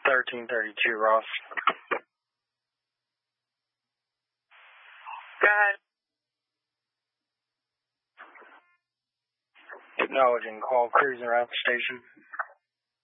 1332, Ross. Go ahead. Acknowledging call, cruising around the station.